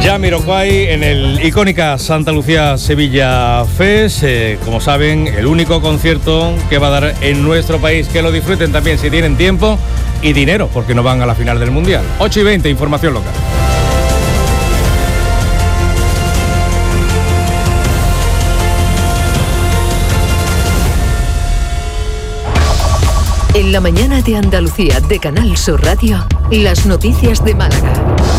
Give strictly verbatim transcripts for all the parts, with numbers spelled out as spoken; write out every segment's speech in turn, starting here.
Jamiroquai en el icónica Santa Lucía Sevilla Fest, eh, como saben, el único concierto que va a dar en nuestro país. Que lo disfruten también si tienen tiempo y dinero, porque no van a la final del Mundial. ocho y veinte, información local. En la mañana de Andalucía de Canal Sur Radio, las noticias de Málaga.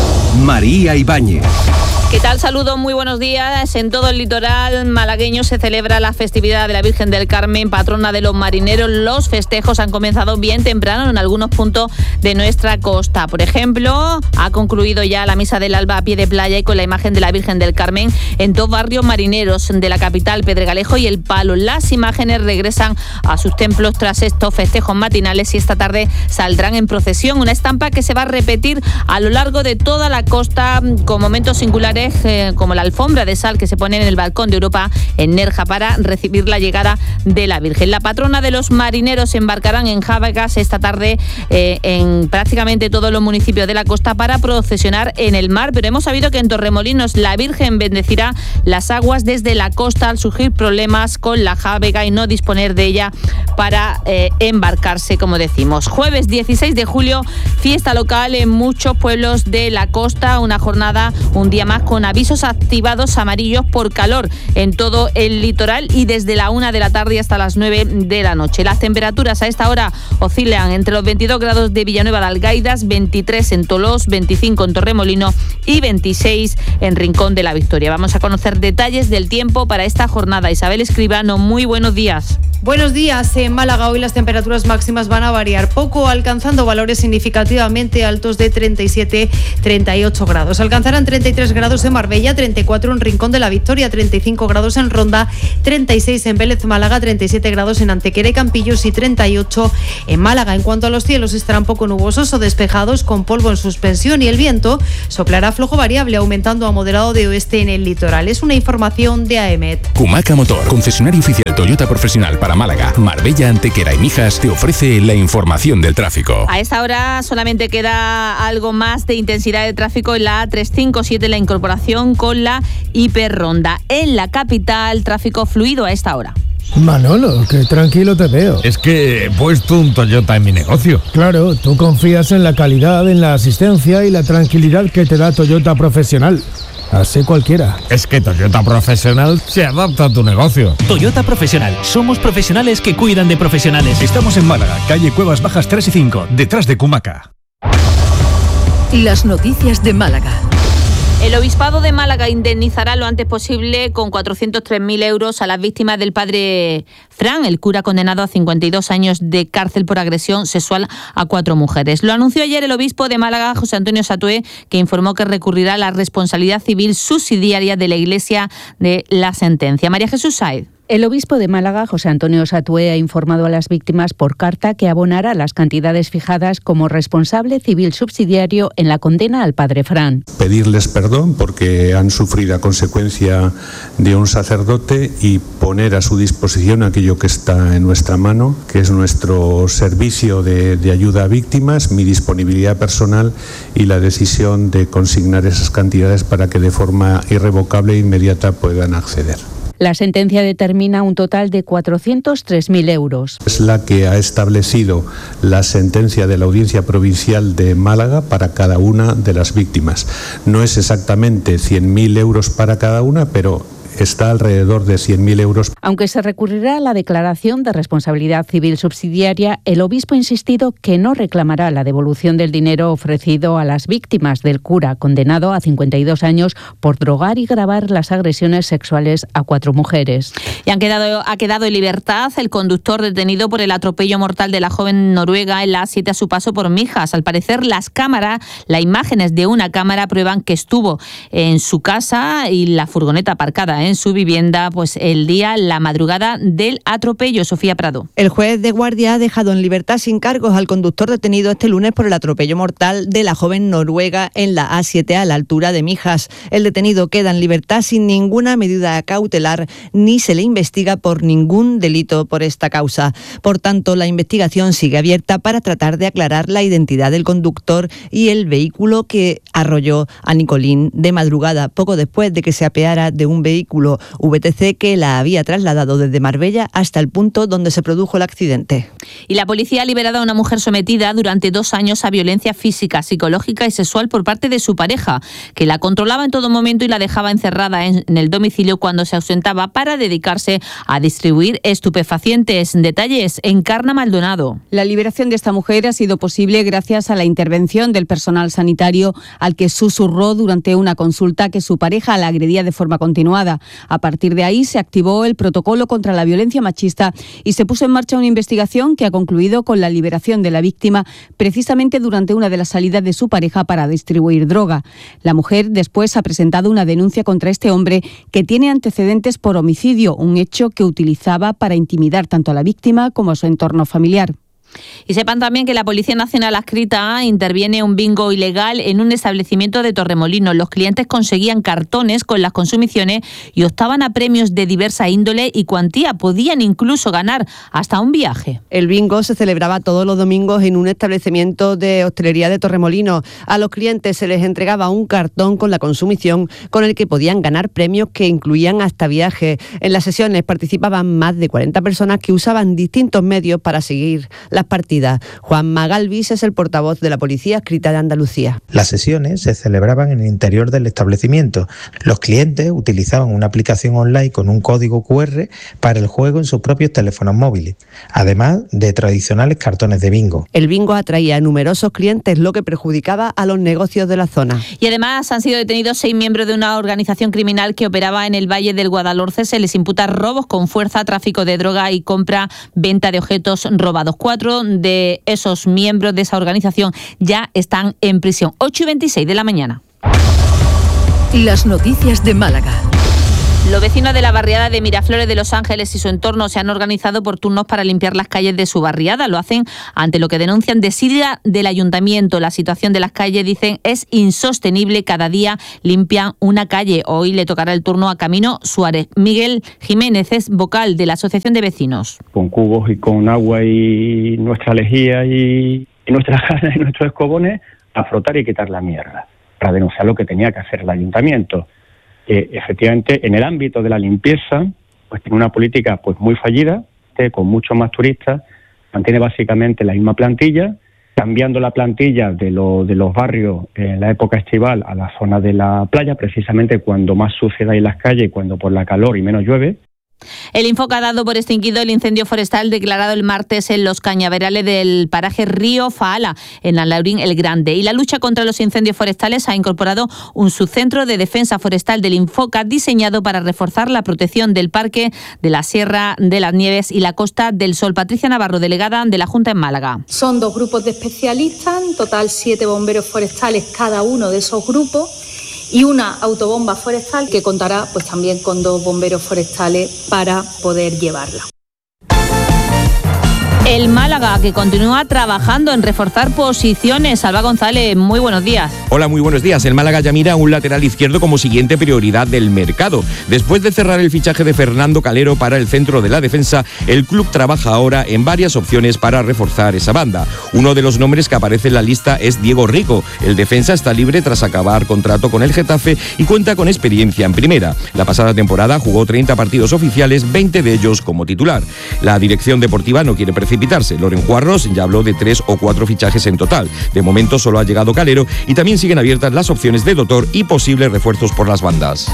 María Ibáñez. ¿Qué tal? Saludos, muy buenos días. En todo el litoral malagueño se celebra la festividad de la Virgen del Carmen, patrona de los marineros. Los festejos han comenzado bien temprano en algunos puntos de nuestra costa. Por ejemplo, ha concluido ya la misa del alba a pie de playa y con la imagen de la Virgen del Carmen en dos barrios marineros de la capital, Pedregalejo y El Palo. Las imágenes regresan a sus templos tras estos festejos matinales y esta tarde saldrán en procesión. Una estampa que se va a repetir a lo largo de toda la costa con momentos singulares, eh, como la alfombra de sal que se pone en el balcón de Europa en Nerja para recibir la llegada de la Virgen. La patrona de los marineros se embarcarán en Jávegas esta tarde eh, en prácticamente todos los municipios de la costa para procesionar en el mar, pero hemos sabido que en Torremolinos la Virgen bendecirá las aguas desde la costa al surgir problemas con la Jávega y no disponer de ella para eh, embarcarse, como decimos. Jueves dieciséis de julio, fiesta local en muchos pueblos de la costa, una jornada, un día más, con avisos activados amarillos por calor en todo el litoral y desde la una de la tarde hasta las nueve de la noche. Las temperaturas a esta hora oscilan entre los veintidós grados de Villanueva de Algaidas, veintitrés en Tolós, veinticinco en Torremolino y veintiséis en Rincón de la Victoria. Vamos a conocer detalles del tiempo para esta jornada. Isabel Escribano, muy buenos días. Buenos días. En Málaga hoy las temperaturas máximas van a variar poco, alcanzando valores significativamente altos de treinta y siete a treinta y ocho grados. Alcanzarán treinta y tres grados en Marbella, treinta y cuatro en Rincón de la Victoria, treinta y cinco grados en Ronda, treinta y seis en Vélez Málaga, treinta y siete grados en Antequera y Campillos y treinta y ocho en Málaga. En cuanto a los cielos, estarán poco nubosos o despejados con polvo en suspensión y el viento soplará flojo variable, aumentando a moderado de oeste en el litoral. Es una información de AEMET. Kumaca Motor, concesionario oficial Toyota profesional para Málaga, Marbella, Antequera y Mijas, te ofrece la información del tráfico. A esta hora solamente queda algo más de intensidad de tráfico en la A trescientos cincuenta y siete, la incorporación con la hiperronda. En la capital, tráfico fluido a esta hora. Manolo, qué tranquilo te veo. Es que he puesto un Toyota en mi negocio. Claro, tú confías en la calidad, en la asistencia y la tranquilidad que te da Toyota Profesional. Así cualquiera. Es que Toyota Profesional se adapta a tu negocio. Toyota Profesional. Somos profesionales que cuidan de profesionales. Estamos en Málaga, calle Cuevas Bajas tres y cinco, detrás de Kumaca. Las noticias de Málaga. El Obispado de Málaga indemnizará lo antes posible con cuatrocientos tres mil euros a las víctimas del padre Fran, el cura condenado a cincuenta y dos años de cárcel por agresión sexual a cuatro mujeres. Lo anunció ayer el obispo de Málaga, José Antonio Satué, que informó que recurrirá a la responsabilidad civil subsidiaria de la Iglesia de la sentencia. María Jesús Saez. El obispo de Málaga, José Antonio Satué, ha informado a las víctimas por carta que abonará las cantidades fijadas como responsable civil subsidiario en la condena al padre Fran. Pedirles perdón porque han sufrido a consecuencia de un sacerdote y poner a su disposición aquello que está en nuestra mano, que es nuestro servicio de, de ayuda a víctimas, mi disponibilidad personal y la decisión de consignar esas cantidades para que de forma irrevocable e inmediata puedan acceder. La sentencia determina un total de cuatrocientos tres mil euros. Es la que ha establecido la sentencia de la Audiencia Provincial de Málaga para cada una de las víctimas. No es exactamente cien mil euros para cada una, pero está alrededor de cien mil euros. Aunque se recurrirá a la declaración de responsabilidad civil subsidiaria, el obispo ha insistido que no reclamará la devolución del dinero ofrecido a las víctimas del cura condenado a cincuenta y dos años por drogar y grabar las agresiones sexuales a cuatro mujeres. Y han quedado, ha quedado en libertad el conductor detenido por el atropello mortal de la joven noruega en la A siete a su paso por Mijas. Al parecer, las cámaras, las imágenes de una cámara prueban que estuvo en su casa y la furgoneta aparcada en su vivienda pues el día, la madrugada del atropello. Sofía Prado. El juez de guardia ha dejado en libertad sin cargos al conductor detenido este lunes por el atropello mortal de la joven noruega en la A siete a la altura de Mijas. El detenido queda en libertad sin ninguna medida cautelar ni se le investiga por ningún delito por esta causa. Por tanto, la investigación sigue abierta para tratar de aclarar la identidad del conductor y el vehículo que arrolló a Nicolín de madrugada, poco después de que se apeara de un vehículo V T C que la había trasladado desde Marbella hasta el punto donde se produjo el accidente. Y la policía ha liberado a una mujer sometida durante dos años a violencia física, psicológica y sexual por parte de su pareja, que la controlaba en todo momento y la dejaba encerrada en, en el domicilio cuando se ausentaba para dedicarse a distribuir estupefacientes. Detalles en Encarna Maldonado. La liberación de esta mujer ha sido posible gracias a la intervención del personal sanitario al que susurró durante una consulta que su pareja la agredía de forma continuada. A partir de ahí se activó el protocolo contra la violencia machista y se puso en marcha una investigación que ha concluido con la liberación de la víctima precisamente durante una de las salidas de su pareja para distribuir droga. La mujer después ha presentado una denuncia contra este hombre que tiene antecedentes por homicidio, un hecho que utilizaba para intimidar tanto a la víctima como a su entorno familiar. Y sepan también que la Policía Nacional adscrita interviene un bingo ilegal en un establecimiento de Torremolinos. Los clientes conseguían cartones con las consumiciones y optaban a premios de diversa índole y cuantía. Podían incluso ganar hasta un viaje. El bingo se celebraba todos los domingos en un establecimiento de hostelería de Torremolinos. A los clientes se les entregaba un cartón con la consumición con el que podían ganar premios que incluían hasta viajes. En las sesiones participaban más de cuarenta personas que usaban distintos medios para seguir las partidas. Juan Magalvis es el portavoz de la Policía adscrita de Andalucía. Las sesiones se celebraban en el interior del establecimiento. Los clientes utilizaban una aplicación online con un código cu erre para el juego en sus propios teléfonos móviles, además de tradicionales cartones de bingo. El bingo atraía a numerosos clientes, lo que perjudicaba a los negocios de la zona. Y además han sido detenidos seis miembros de una organización criminal que operaba en el Valle del Guadalhorce. Se les imputa robos con fuerza, tráfico de droga y compra-venta de objetos robados. Cuatro de esos miembros de esa organización ya están en prisión. ocho y veintiséis de la mañana. Las noticias de Málaga. Los vecinos de la barriada de Miraflores de Los Ángeles y su entorno se han organizado por turnos para limpiar las calles de su barriada. Lo hacen ante lo que denuncian desidia del ayuntamiento. La situación de las calles, dicen, es insostenible. Cada día limpian una calle. Hoy le tocará el turno a Camino Suárez. Miguel Jiménez es vocal de la Asociación de Vecinos. Con cubos y con agua y nuestra lejía y, y nuestras ganas y nuestros escobones a frotar y quitar la mierda para denunciar lo que tenía que hacer el ayuntamiento. Que efectivamente en el ámbito de la limpieza pues tiene una política pues muy fallida, que con muchos más turistas, mantiene básicamente la misma plantilla, cambiando la plantilla de, lo, de los barrios en la época estival a la zona de la playa, precisamente cuando más suciedad hay en las calles y cuando por la calor y menos llueve. El Infoca ha dado por extinguido el incendio forestal declarado el martes en los cañaverales del paraje Río Faala, en Alaurín el Grande. Y la lucha contra los incendios forestales ha incorporado un subcentro de defensa forestal del Infoca diseñado para reforzar la protección del parque de la Sierra de las Nieves y la Costa del Sol. Patricia Navarro, delegada de la Junta en Málaga. Son dos grupos de especialistas, en total siete bomberos forestales cada uno de esos grupos, y una autobomba forestal que contará pues también con dos bomberos forestales para poder llevarla. El Málaga, que continúa trabajando en reforzar posiciones. Salva González, muy buenos días. Hola, muy buenos días. El Málaga ya mira a un lateral izquierdo como siguiente prioridad del mercado. Después de cerrar el fichaje de Fernando Calero para el centro de la defensa, el club trabaja ahora en varias opciones para reforzar esa banda. Uno de los nombres que aparece en la lista es Diego Rico. El defensa está libre tras acabar contrato con el Getafe y cuenta con experiencia en primera. La pasada temporada jugó treinta partidos oficiales, veinte de ellos como titular. La dirección deportiva no quiere precipitarse. Loren Juarros ya habló de tres o cuatro fichajes en total. De momento solo ha llegado Calero y también siguen abiertas las opciones de Dotor y posibles refuerzos por las bandas.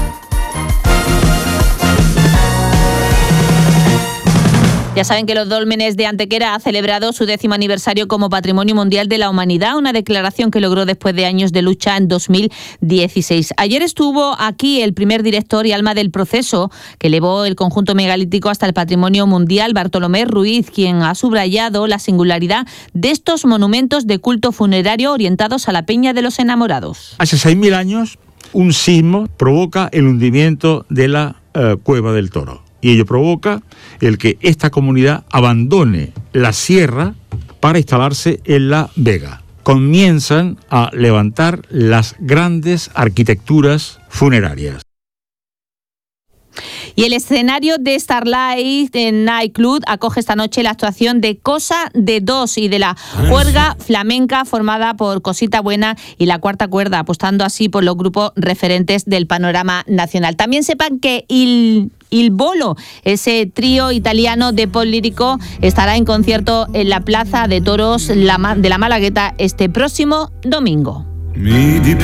Ya saben que los Dólmenes de Antequera ha celebrado su décimo aniversario como Patrimonio Mundial de la Humanidad, una declaración que logró después de años de lucha en dos mil dieciséis. Ayer estuvo aquí el primer director y alma del proceso que elevó el conjunto megalítico hasta el Patrimonio Mundial, Bartolomé Ruiz, quien ha subrayado la singularidad de estos monumentos de culto funerario orientados a la Peña de los Enamorados. Hace seis mil años, un sismo provoca el hundimiento de la eh, Cueva del Toro. Y ello provoca el que esta comunidad abandone la sierra para instalarse en la Vega. Comienzan a levantar las grandes arquitecturas funerarias. Y el escenario de Starlight en Night Club acoge esta noche la actuación de Cosa de Dos y de la juerga flamenca formada por Cosita Buena y La Cuarta Cuerda, apostando así por los grupos referentes del panorama nacional. También sepan que Il... Il Bolo, ese trío italiano de pop lírico, estará en concierto en la Plaza de Toros de la Malagueta este próximo domingo.